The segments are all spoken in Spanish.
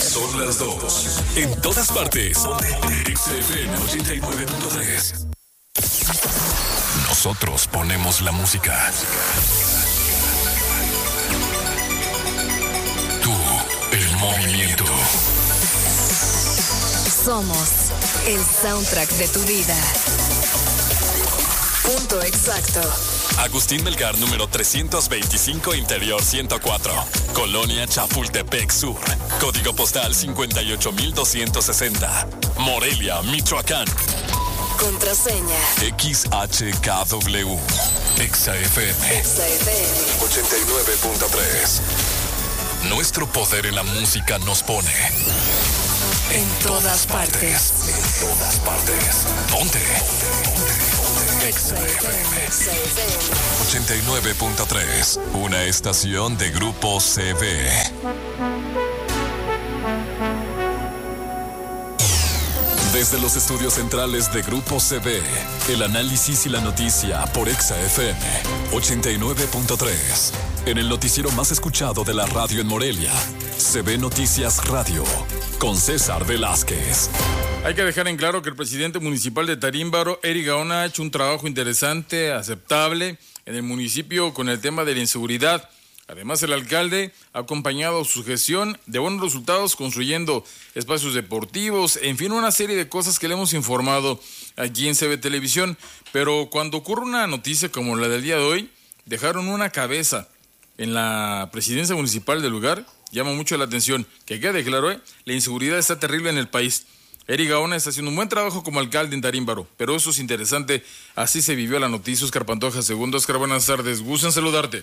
Son las 2. En todas partes. XFM 89.3. Nosotros ponemos la música. Tú, el movimiento. Somos el soundtrack de tu vida. Punto exacto. Agustín Melgar, número 325, Interior 104. Colonia Chapultepec Sur. Código postal 58260. Morelia, Michoacán. Contraseña. XHKW. XFM 89.3. Nuestro poder en la música nos pone en todas partes. En todas partes. Ponte. XFM 89.3. Una estación de Grupo CV. Desde los estudios centrales de Grupo CV, el análisis y la noticia por XFM 89.3. En el noticiero más escuchado de la radio en Morelia, CV Noticias Radio, con César Velázquez. Hay que dejar en claro que el presidente municipal de Tarímbaro, Eric Gaona, ha hecho un trabajo interesante, aceptable, en el municipio con el tema de la inseguridad. Además, el alcalde ha acompañado su gestión de buenos resultados, construyendo espacios deportivos, en fin, una serie de cosas que le hemos informado aquí en CB Televisión. Pero cuando ocurre una noticia como la del día de hoy, dejaron una cabeza en la presidencia municipal del lugar, llama mucho la atención. Que quede claro, la inseguridad está terrible en el país. Eric Gaona está haciendo un buen trabajo como alcalde en Tarímbaro, pero eso es interesante. Así se vivió la noticia. Oscar Pantoja, segundo. Oscar, buenas tardes. Gusto en saludarte.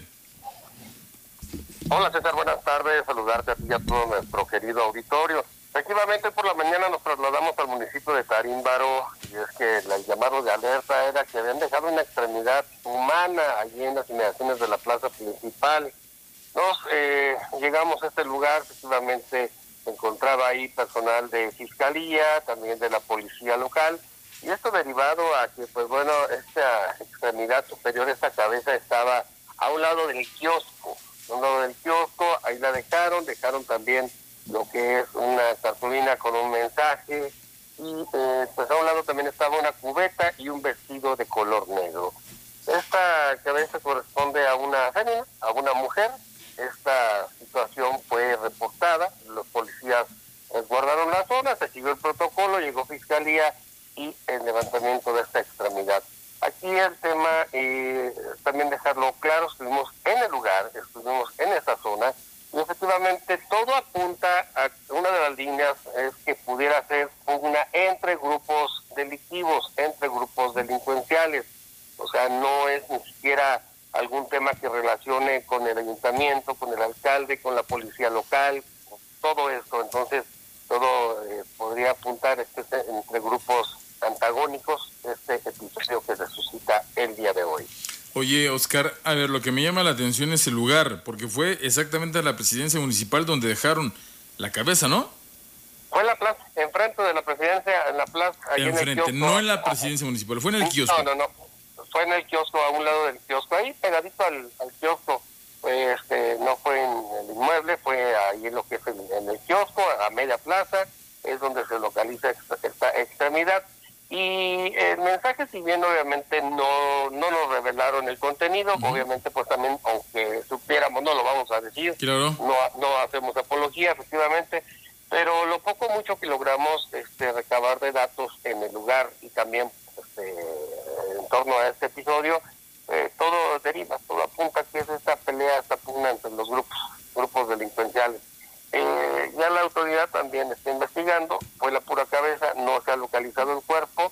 Hola César, buenas tardes, saludarte a ti y a todo nuestro querido auditorio. Efectivamente, por la mañana nos trasladamos al municipio de Tarímbaro y es que el llamado de alerta era que habían dejado una extremidad humana allí en las inmediaciones de la plaza principal. Llegamos a este lugar, efectivamente se encontraba ahí personal de fiscalía, también de la policía local, y esto derivado a que, esta extremidad superior, esta cabeza estaba a un lado del kiosco. Ahí la dejaron también lo que es una cartulina con un mensaje y pues a un lado también estaba una cubeta y un vestido de color negro. Esta cabeza corresponde a una fémina, a una mujer. Esta situación fue reportada, los policías guardaron la zona, se siguió el protocolo, llegó fiscalía y el levantamiento de esta extremidad. Aquí el tema, también dejarlo claro, estuvimos en el lugar, estuvimos en esa zona, y efectivamente todo apunta a una de las líneas es que pudiera ser una entre grupos delictivos, entre grupos delincuenciales. O sea, no es ni siquiera algún tema que relacione con el ayuntamiento, con el alcalde, con la policía local, todo esto. Entonces, todo podría apuntar entre grupos antagónicos, este episodio que se suscita el día de hoy. Oye, Oscar, a ver, lo que me llama la atención es el lugar, porque fue exactamente a la presidencia municipal donde dejaron la cabeza, ¿no? Fue en la plaza, enfrente de la presidencia, en la plaza, ahí en el kiosco. No en la presidencia municipal, fue en el kiosco. No, fue en el kiosco, a un lado del kiosco, ahí pegadito al kiosco. No fue en el inmueble, fue ahí en lo que es en el kiosco, a media plaza, es donde se localiza esta extremidad. Y el mensaje, si bien obviamente no nos revelaron el contenido, obviamente pues también, aunque supiéramos, no lo vamos a decir, claro. No hacemos apología, efectivamente, pero lo poco mucho que logramos recabar de datos en el lugar y también en torno a este episodio, todo deriva, todo apunta que es esta pelea, esta pugna entre los grupos delincuenciales. Ya la autoridad también está investigando, fue la pura cabeza, no se ha localizado el cuerpo,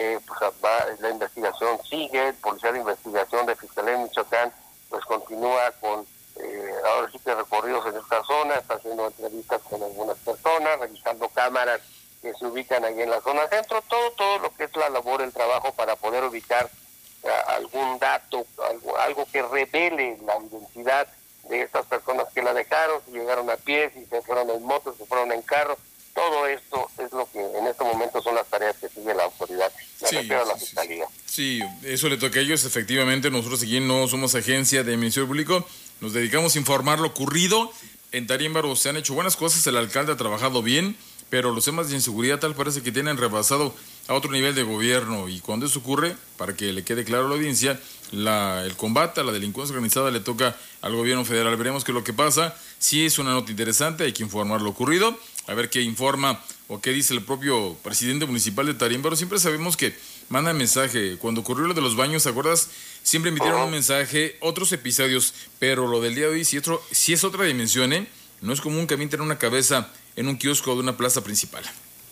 la investigación sigue, el policía de investigación de Fiscalía de Michoacán pues continúa con ahora sí que recorridos en esta zona, está haciendo entrevistas con algunas personas, revisando cámaras que se ubican ahí en la zona centro, todo lo que es la labor, el trabajo para poder ubicar algún dato, algo que revele la identidad de estas personas que la dejaron, si llegaron a pie, si se fueron en moto, si fueron en carro. Todo esto es lo que en este momento son las tareas que sigue la autoridad, la fiscalía. Sí, eso le toca a ellos. Efectivamente, nosotros aquí no somos agencia de Ministerio Público, nos dedicamos a informar lo ocurrido, en Tarímbaro se han hecho buenas cosas, el alcalde ha trabajado bien, pero los temas de inseguridad tal parece que tienen rebasado a otro nivel de gobierno, y cuando eso ocurre, para que le quede claro a la audiencia, el combate a la delincuencia organizada le toca al gobierno federal. Veremos qué es lo que pasa. Sí, es una nota interesante, hay que informar lo ocurrido, a ver qué informa o qué dice el propio presidente municipal de Tarímbaro. Siempre sabemos que manda mensaje. Cuando ocurrió lo de los baños, ¿te acuerdas? Siempre emitieron un mensaje, otros episodios, pero lo del día de hoy sí es otra dimensión, ¿eh? No es común que avienten una cabeza en un kiosco de una plaza principal.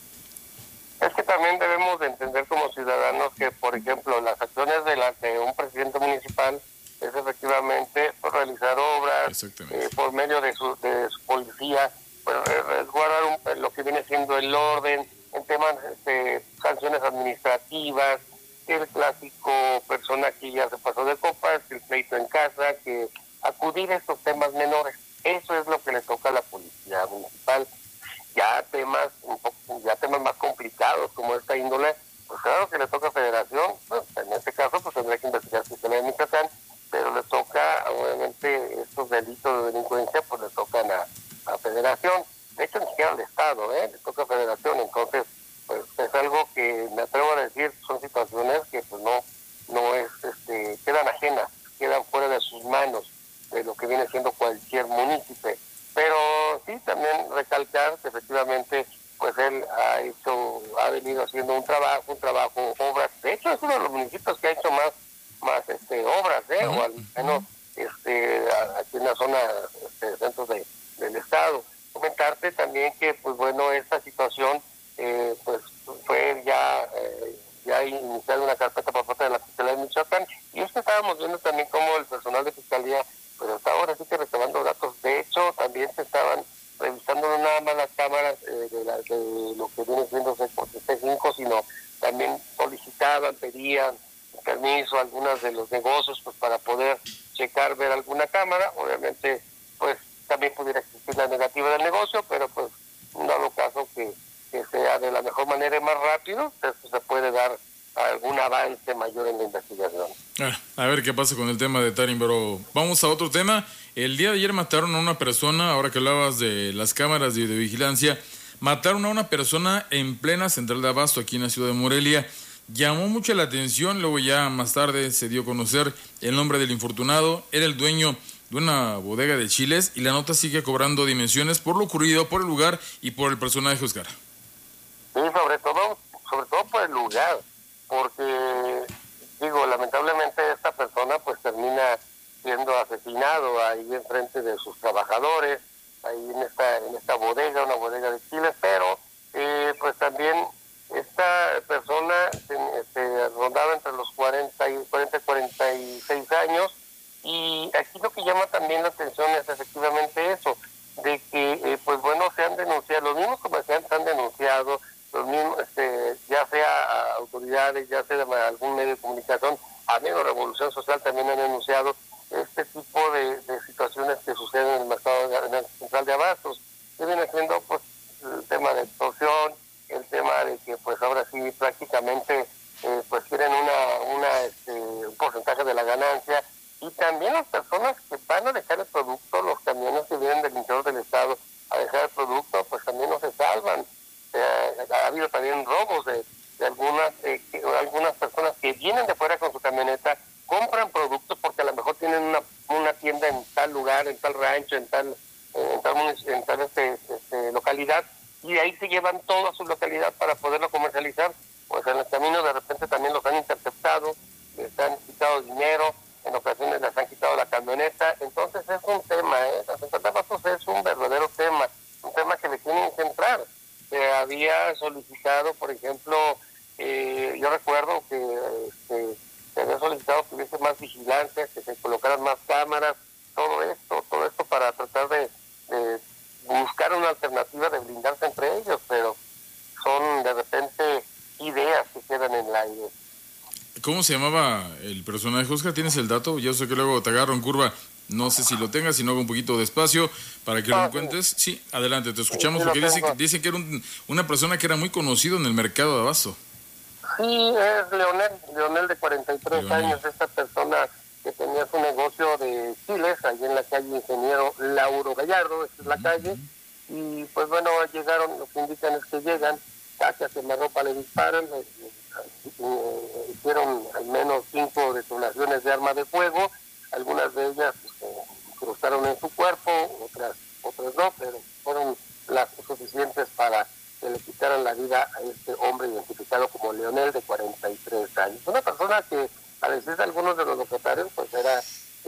Es que también debemos de entender como ciudadanos que, por ejemplo, las acciones de un presidente municipal es efectivamente por realizar obras, por medio de su policía, pues, resguardar lo que viene siendo el orden, en temas de sanciones administrativas, el clásico persona que ya se pasó de copas, el pleito en casa, que acudir a estos temas menores. Eso es lo que le toca a la policía municipal. Ya temas más complicados como esta índole, pues claro que le toca a Federación. Pues, en este caso pues tendrá que investigar Fiscalía de Michoacán, pero le toca, obviamente, estos delitos de delincuencia pues le tocan a Federación. De hecho, ni siquiera al Estado, le toca a Federación. Entonces, pues es algo que me atrevo a decir, son situaciones que pues no es, quedan ajenas, quedan fuera de sus manos, de lo que viene siendo cualquier municipio. Pero sí, también recalcar que efectivamente pues él ha venido haciendo un trabajo, obras. De hecho, es uno de los municipios que ha hecho más obras, o al menos aquí en la zona centros del estado. Comentarte también que pues bueno, esta situación pues fue ya iniciada una carpeta por parte de la Fiscalía de Michoacán, y es que estábamos viendo también cómo el personal de Fiscalía pero hasta ahora sí que recabando datos. De hecho, también se estaban revisando no nada más las cámaras de lo que viene siendo C5, sino también solicitaban, pedían permiso a algunas de los negocios pues para poder checar, ver alguna cámara. Obviamente, pues también pudiera existir la negativa del negocio, pero pues no dado caso que sea de la mejor manera y más rápido, pues se puede dar algún avance mayor en la investigación. A ver qué pasa con el tema de Tarímbaro. Vamos a otro tema. El día de ayer mataron a una persona, ahora que hablabas de las cámaras de vigilancia, mataron a una persona en plena central de abasto aquí en la ciudad de Morelia. Llamó mucho la atención, luego ya más tarde se dio a conocer el nombre del infortunado. Era el dueño de una bodega de chiles y la nota sigue cobrando dimensiones por lo ocurrido, por el lugar y por el personaje, Oscar. Sí, sobre todo por el lugar, porque lamentablemente esta persona pues termina siendo asesinado ahí enfrente de sus trabajadores, ahí en esta bodega, una bodega de chiles, pero pues también esta persona rondaba entre los 40 y 46 años, y aquí lo que llama también la atención es efectivamente eso, de que pues bueno, se han denunciado, los mismos comerciantes han denunciado, los mismos, ya sea autoridades, ya sea algún medio de comunicación, a menos Revolución Social también han denunciado este tipo de situaciones que suceden en el mercado, en el central de abastos, que viene siendo pues el tema de extorsión, el tema de que pues ahora sí prácticamente pues quieren un porcentaje de la ganancia, y también las personas que van a dejar el producto, los camiones que vienen del interior del estado a dejar el producto, pues también no se salvan. Ha habido también robos de algunas personas que vienen de fuera con su camioneta, compran productos porque a lo mejor tienen una tienda en tal lugar, en tal rancho, en tal localidad, y de ahí se llevan todo a su localidad para poderlo comercializar. Pues en el camino de repente también los han interceptado, les han quitado dinero, en ocasiones les han quitado la camioneta. Entonces es un tema, la central de abastos es un verdadero tema, un tema que le tienen que entrar. Se había solicitado, por ejemplo, yo recuerdo que se había solicitado que hubiese más vigilancia, que se colocaran más cámaras, todo esto para tratar de buscar una alternativa de blindarse entre ellos, pero son de repente ideas que quedan en el aire. ¿Cómo se llamaba el personaje, Oscar? ¿Tienes el dato? Ya sé que luego te agarro en curva. No sé si lo tengas, si no hago un poquito de espacio para que lo encuentres. Sí, adelante, te escuchamos, porque dicen que era una persona que era muy conocido en el mercado de abasto. Sí, es Leonel de 43 años, esta persona que tenía su negocio de chiles, ahí en la calle Ingeniero Lauro Gallardo, esa es la calle, y pues bueno, llegaron, lo que indican es que llegan, casi a quemarropa le disparan, hicieron al menos 5 detonaciones de arma de fuego, algunas de ellas cruzaron en su cuerpo, otras no, pero fueron las suficientes para que le quitaran la vida a este hombre identificado como Leonel, de 43 años. Una persona que, a veces algunos de los locatarios, pues era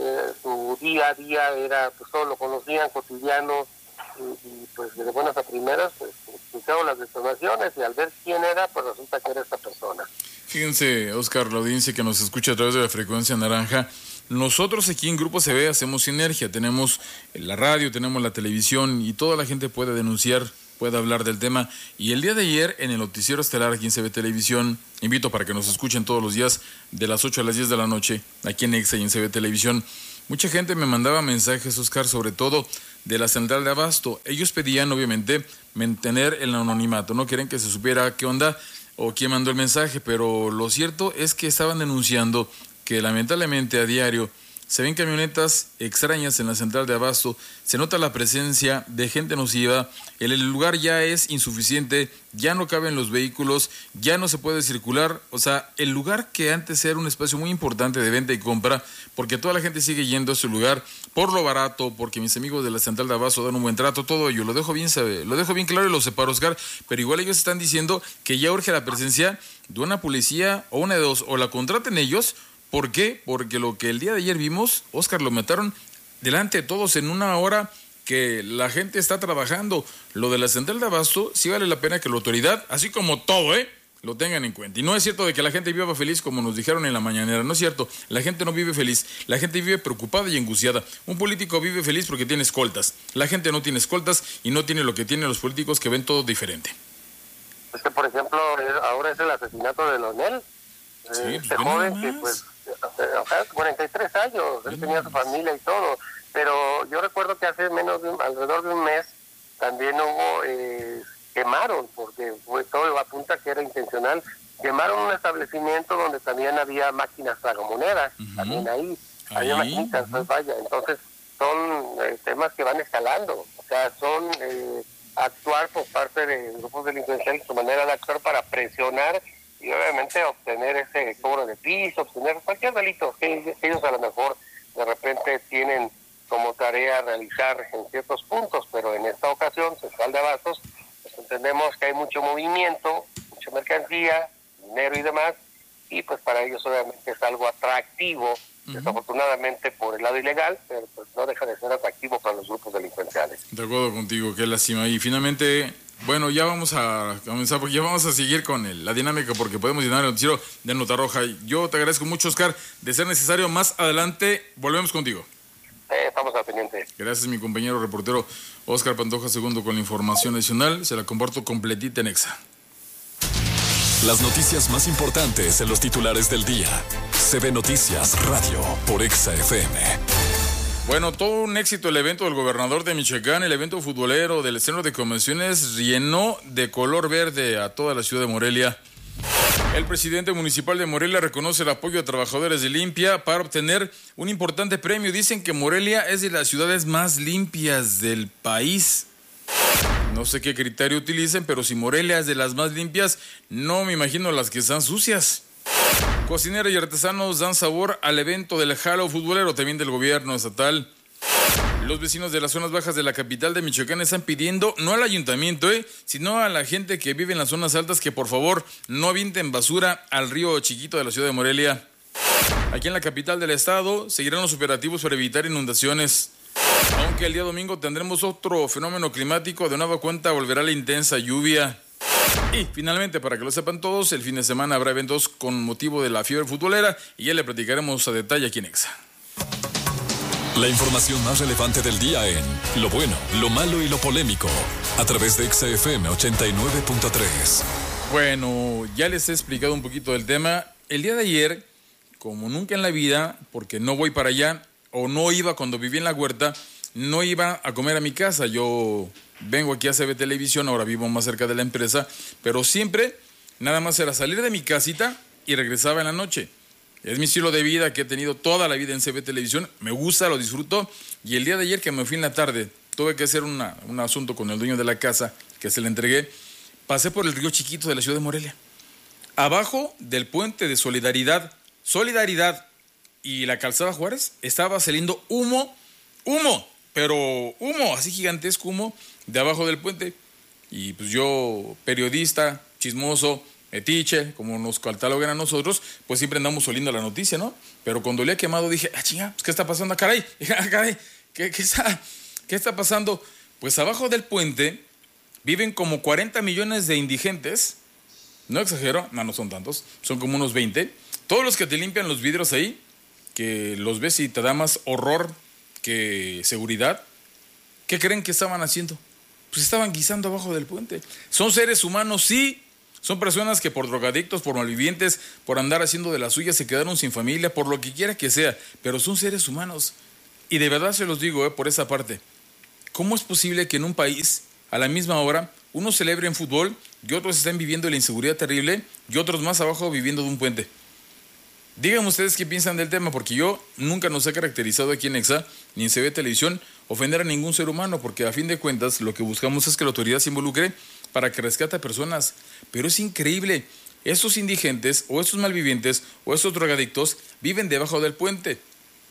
su día a día, era, pues todos lo conocían, cotidiano, y pues de buenas a primeras, pues escucharon las detonaciones y al ver quién era, pues resulta que era esta persona. Fíjense, Oscar, la audiencia que nos escucha a través de la frecuencia naranja, nosotros aquí en Grupo CB hacemos sinergia, tenemos la radio, tenemos la televisión y toda la gente puede denunciar, puede hablar del tema. Y el día de ayer en el noticiero estelar aquí en CB Televisión, invito para que nos escuchen todos los días de las 8 a las 10 de la noche, aquí en EXA y en CB Televisión. Mucha gente me mandaba mensajes, Oscar, sobre todo de la central de abasto. Ellos pedían, obviamente, mantener el anonimato, no quieren que se supiera qué onda o quién mandó el mensaje, pero lo cierto es que estaban denunciando que lamentablemente a diario se ven camionetas extrañas en la central de abasto, se nota la presencia de gente nociva, el lugar ya es insuficiente, ya no caben los vehículos, ya no se puede circular, o sea, el lugar que antes era un espacio muy importante de venta y compra, porque toda la gente sigue yendo a ese lugar por lo barato, porque mis amigos de la central de abasto dan un buen trato, todo ello, lo dejo bien claro y lo separo, Oscar, pero igual ellos están diciendo que ya urge la presencia de una policía o una de dos, o la contraten ellos. ¿Por qué? Porque lo que el día de ayer vimos, Oscar, lo mataron delante de todos en una hora que la gente está trabajando. Lo de la central de abasto, sí vale la pena que la autoridad, así como todo, lo tengan en cuenta. Y no es cierto de que la gente viva feliz como nos dijeron en la mañanera, no es cierto. La gente no vive feliz, la gente vive preocupada y angustiada. Un político vive feliz porque tiene escoltas. La gente no tiene escoltas y no tiene lo que tienen los políticos, que ven todo diferente. Es que, por ejemplo, ahora es el asesinato de Leonel. Sí, este joven que, pues, 43 años, él tenía su familia y todo, pero yo recuerdo que hace alrededor de un mes también hubo, quemaron, porque todo apunta que era intencional, quemaron un establecimiento donde también había máquinas tragamonedas, también ahí había maquinitas, vaya, entonces son temas que van escalando, o sea, son actuar por parte de grupos delincuenciales, su manera de actuar para presionar y obviamente obtener ese cobro de piso, obtener cualquier delito que ellos a lo mejor de repente tienen como tarea realizar en ciertos puntos, pero en esta ocasión, central de abastos, pues entendemos que hay mucho movimiento, mucha mercancía, dinero y demás, y pues para ellos obviamente es algo atractivo, desafortunadamente por el lado ilegal, pero pues no deja de ser atractivo para los grupos delincuenciales. De acuerdo contigo, qué lástima. Y finalmente, bueno, ya vamos a comenzar, porque ya vamos a seguir con la dinámica, porque podemos llenar el noticiero de Nota Roja. Yo te agradezco mucho, Oscar. De ser necesario, más adelante volvemos contigo. Estamos al pendiente. Gracias, mi compañero reportero Oscar Pantoja II, con la información adicional. Se la comparto completita en EXA. Las noticias más importantes en los titulares del día. CB Noticias Radio por EXA FM. Bueno, todo un éxito el evento del gobernador de Michoacán, el evento futbolero del centro de convenciones llenó de color verde a toda la ciudad de Morelia. El presidente municipal de Morelia reconoce el apoyo a trabajadores de limpia para obtener un importante premio. Dicen que Morelia es de las ciudades más limpias del país. No sé qué criterio utilicen, pero si Morelia es de las más limpias, no me imagino las que están sucias. Cocineros y artesanos dan sabor al evento del Jalo futbolero, también del gobierno estatal. Los vecinos de las zonas bajas de la capital de Michoacán están pidiendo, no al ayuntamiento, sino a la gente que vive en las zonas altas, que por favor no avienten basura al río chiquito de la ciudad de Morelia. Aquí en la capital del estado seguirán los operativos para evitar inundaciones. Aunque el día domingo tendremos otro fenómeno climático, de nueva cuenta volverá la intensa lluvia. Y finalmente, para que lo sepan todos, el fin de semana habrá eventos con motivo de la fiebre futbolera y ya le platicaremos a detalle aquí en EXA. La información más relevante del día en lo bueno, lo malo y lo polémico, a través de EXA FM 89.3. Bueno, ya les he explicado un poquito del tema. El día de ayer, como nunca en la vida, porque no voy para allá, o no iba cuando viví en la huerta, no iba a comer a mi casa. Yo vengo aquí a CB Televisión, ahora vivo más cerca de la empresa, pero siempre nada más era salir de mi casita y regresaba en la noche. Es mi estilo de vida que he tenido toda la vida en CB Televisión. Me gusta, lo disfruto. Y el día de ayer que me fui en la tarde, tuve que hacer un asunto con el dueño de la casa, que se le entregué. Pasé por el río Chiquito de la ciudad de Morelia. Abajo del puente de Solidaridad y la calzada Juárez, estaba saliendo humo, pero humo, así gigantesco humo, de abajo del puente. Y pues yo, periodista, chismoso, metiche, como nos catalogan a nosotros, pues siempre andamos oliendo la noticia, ¿no? Pero cuando olía quemado dije, chinga, pues, ¿qué está pasando? Caray, ¿qué está pasando? Pues abajo del puente viven como 40 millones de indigentes, no exagero, no son tantos, son como unos 20. Todos los que te limpian los vidrios ahí, que los ves y te da más horror que seguridad, ¿qué creen que estaban haciendo? Pues estaban guisando abajo del puente. Son seres humanos, sí. Son personas que por drogadictos, por malvivientes, por andar haciendo de las suyas se quedaron sin familia, por lo que quiera que sea, pero son seres humanos. Y de verdad se los digo, por esa parte. ¿Cómo es posible que en un país, a la misma hora, unos celebren fútbol y otros estén viviendo la inseguridad terrible y otros más abajo viviendo de un puente? Díganme ustedes qué piensan del tema, porque yo nunca nos he caracterizado aquí en EXA, ni en CB Televisión, ofender a ningún ser humano, porque a fin de cuentas lo que buscamos es que la autoridad se involucre para que rescate a personas. Pero es increíble, estos indigentes o estos malvivientes o estos drogadictos viven debajo del puente.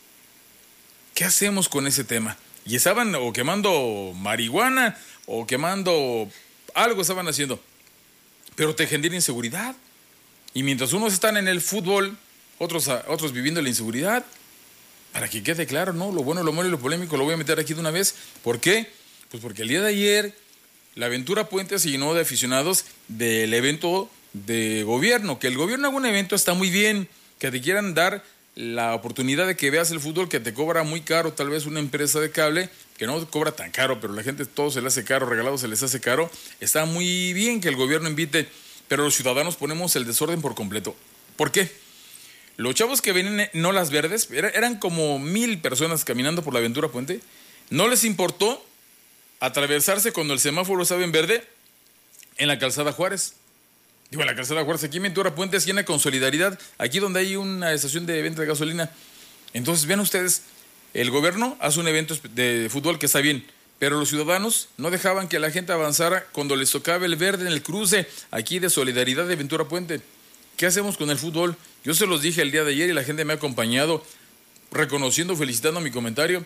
¿Qué hacemos con ese tema? Y estaban o quemando marihuana o quemando algo estaban haciendo, pero te genera inseguridad. Y mientras unos están en el fútbol, otros viviendo la inseguridad. Para que quede claro, ¿no? Lo bueno, lo malo y lo polémico lo voy a meter aquí de una vez. ¿Por qué? Pues porque el día de ayer la Aventura Puente se llenó de aficionados del evento de gobierno. Que el gobierno haga un evento está muy bien. Que te quieran dar la oportunidad de que veas el fútbol que te cobra muy caro, tal vez una empresa de cable, que no cobra tan caro, pero la gente todo se le hace caro, regalado se les hace caro. Está muy bien que el gobierno invite, pero los ciudadanos ponemos el desorden por completo. ¿Por qué? Los chavos que venían, no las verdes, eran como 1,000 personas caminando por la Aventura Puente, no les importó atravesarse cuando el semáforo estaba en verde en la calzada Juárez. Digo, en la calzada Juárez, aquí en Ventura Puente es llena con Solidaridad, aquí donde hay una estación de venta de gasolina. Entonces, vean ustedes, el gobierno hace un evento de fútbol que está bien, pero los ciudadanos no dejaban que la gente avanzara cuando les tocaba el verde en el cruce, aquí de Solidaridad de Ventura Puente. ¿Qué hacemos con el fútbol? Yo se los dije el día de ayer y la gente me ha acompañado reconociendo, felicitando mi comentario.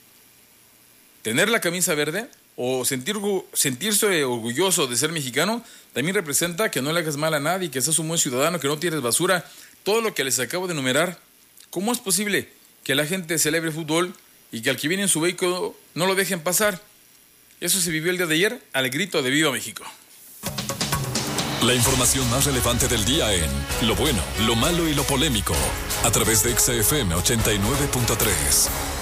Tener la camisa verde o sentirse orgulloso de ser mexicano también representa que no le hagas mal a nadie, que seas un buen ciudadano, que no tires basura. Todo lo que les acabo de enumerar. ¿Cómo es posible que la gente celebre fútbol y que al que viene en su vehículo no lo dejen pasar? Eso se vivió el día de ayer al grito de ¡Viva México! La información más relevante del día en Lo bueno, lo malo y lo polémico, a través de EXA FM 89.3.